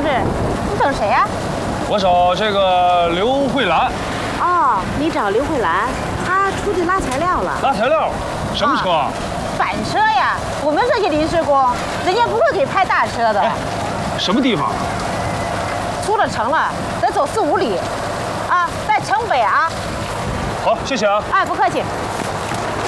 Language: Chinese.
志，你等谁呀？ 我找这个刘慧兰。 哦，你找刘慧兰，她出去拉材料了。 拉材料？什么车？ 板车呀。我们这些临时工，人家不会给派大车的。 什么地方？ 出了城了，得走4、5里，啊，在城北啊。 好，谢谢啊。 哎，不客气。